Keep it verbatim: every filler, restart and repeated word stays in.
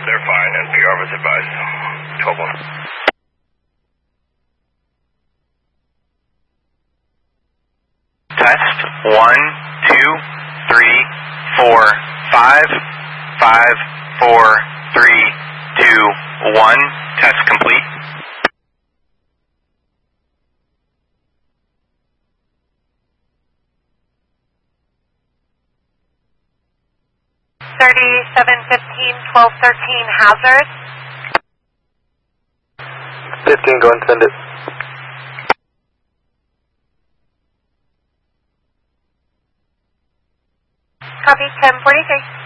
They're fine. N P R was advised. twelve one. Test. One, two, three, four, five, five, four, three, two, one. Test complete. thirty-seven fifteen, twelve thirteen, hazard. fifteen, go and send it. Copy, ten forty-three.